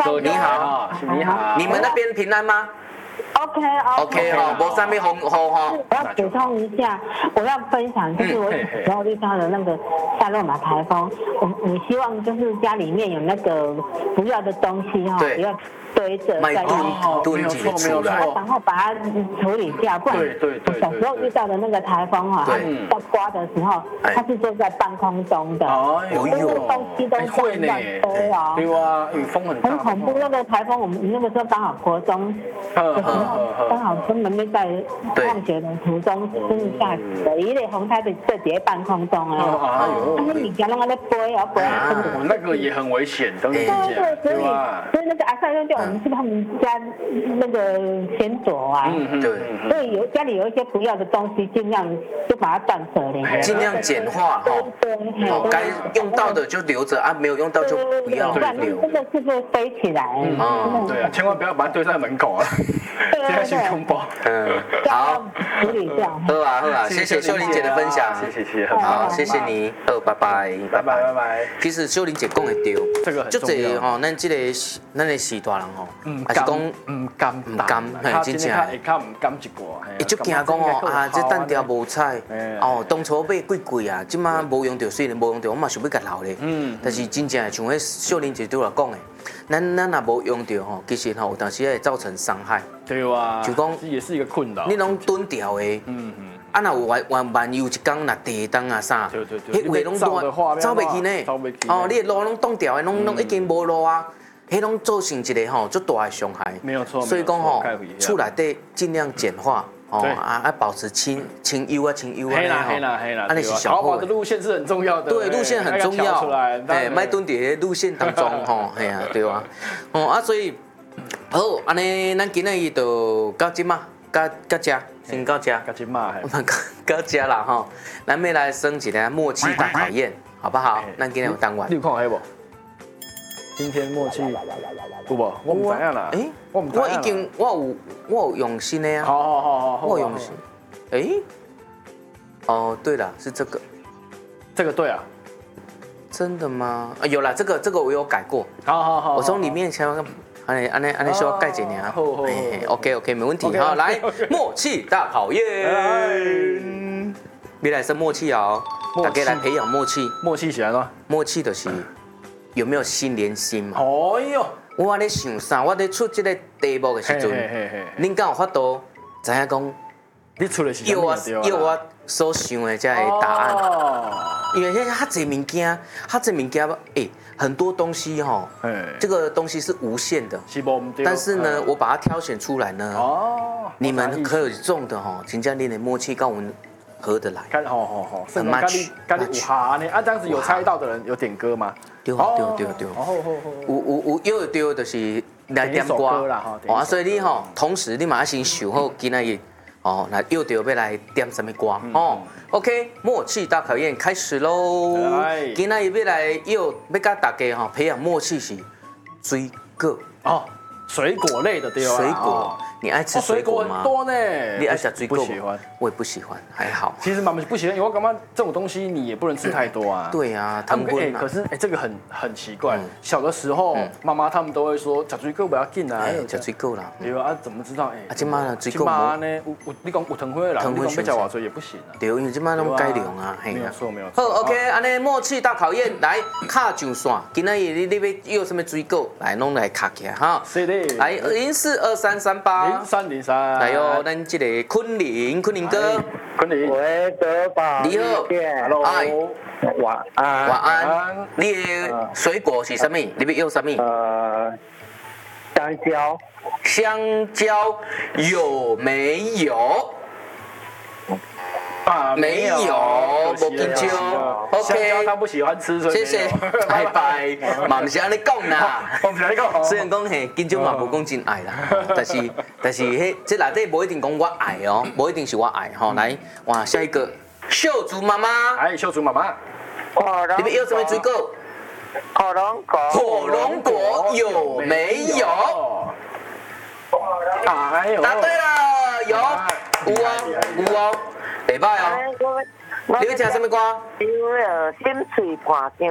哥你好， 你好， 你们那边平安吗 OK 哈，无啥物风雨哈。 我要补充一下，我要分享就是我小时候遇到的那个萨洛玛台风，我希望就是家里面有那个不要的东西哈，不要堆着在蹲几个出来， 然后把它处理掉，不然我小时候遇到的那个台风哈，它要刮的时候，它是坐在半空中的，东西都会乱飞哦， 对啊，雨风很大， 很恐怖。那个台风我们那个时候刚好国中的时候，刚好根本就在放学的途中，真是下雨的，一类红台的在在半空中啊，他们你家那个在飞啊飞啊， 那个也很危险，当然对，所以那个阿塞就叫我们去他们家那个先躲啊， 对， 所以家里有一些不要的东西，尽量就把它断舍离， 尽量简化哈，该用到的就留着啊，没有用到就不要留， 真的是会飞起来， 对啊，千万不要把它堆在门口啊，这样去空包， 好， 处理掉， 好啊，谢谢秀玲姐的分享， 谢， 好，谢谢你，拜拜。其实秀玲姐讲的对， 这个很重要吼，咱的时大人吼，还是讲唔甘， 嘿，真正， 会较唔甘一寡， 伊足惊讲哦，啊，这单条无彩，哦，当初买贵贵啊，即马无用到，虽然无用到，我嘛想要甲留咧，但是真正像迄秀玲姐对我讲的，咱若无用到吼，其实吼有当时会造成伤害， 对哇， 就讲也是一个困扰， 你拢蹲掉的，啊，若有万有一天若地动啊啥，迄话拢走袂去呢，哦，你的路拢冻掉的，拢已经无路啊。迄拢造成一个吼足大的伤害， 没有错。 所以讲吼，厝内底尽量简化，哦保持清幽啊， 黑啦， 安尼是上好。 逃跑的路线是很重要的， 对，路线很重要。莫蹲伫路线当中吼，嘿啊，对啊，所以好，安尼咱今日就到即嘛，到遮，先到遮， 到即嘛， 到遮啦吼，咱要来升一个默契大考验，好不好？咱今日有单元。 你有看黑无？今天默契有无？我唔知影啦。 我已经我有用心的啊。 好， 我有用心。哦，对了，是这个。 这个对啊。 真的吗？有啦，这个我有改过。 好。我从里面先安尼需要改几年啊？OK，没问题。好，来默契大考验。别来生默契哦，大家来培养默契。 默契起来咯。 默契就是。有没有心连心嘛？ 哦哟， 我咧想啥？我咧出这个题目的时阵，恁敢有法度知影讲？ 你出的是要我所想的这个答案。因为现在较侪物件，很多东西哈，这个东西是无限的，但是呢，我把它挑选出来呢，你们可以中的哈，请教你的默契跟我们合得来。 很 match。有这样子有猜到的人有点歌吗？ 对，有对就是来点歌啦，所以你吼，同时你嘛先想好今仔日那又对要来点什么歌？OK， 默契大考验开始喽！今仔日要来要甲大家培养默契是水果水果类的对吧？ 水果，你爱吃水果吗？ 很多呢。 你爱吃水果吗？ 不喜欢， 我也不喜欢，还好。 其实妈妈不喜欢，因为我感觉这种东西你也不能吃太多啊。 对啊，糖分可是这个很奇怪。小的时候，妈妈他们都会说吃水果不要紧啊， 吃水果啦。 对啊，怎么知道？ 今妈呢，水果呢，你讲有糖分的人，你讲要吃偌多也不行啊。 对，因为今妈拢改良啊， 没有错。 好 ，OK， 安尼默契大考验来卡上线，今仔日你要什么水果来弄来卡起来哈。 是的。 来042338 0303。 来哟，咱这个昆凌哥。 喂，德宝， 你好 ，Hello， 晚安。 你的水果是什么？你要什么？香蕉有没有？没有，无香蕉。 OK， 他不喜欢吃， 谢谢，拜拜。嘛唔是安尼讲啦，虽然讲嘿，香蕉嘛无讲真爱啦，但是迄这内底无一定讲我爱哦，无一定是我爱吼。来，哇，下一个秀竹妈妈， 秀竹妈妈， 你们要什么水果？ 火龙果有没有？答对了，有哦。袂歹哦，你要听什么歌？ 心碎破张。